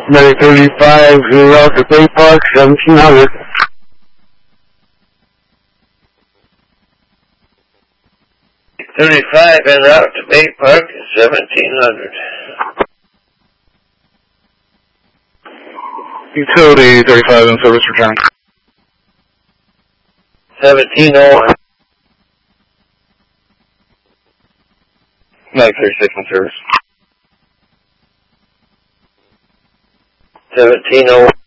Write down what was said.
Medic 35, you're out to Bay Park, 1700. En route to Bay Park, 1700. Utility 35 in service return. 1701. Medic 36 in service. 1701.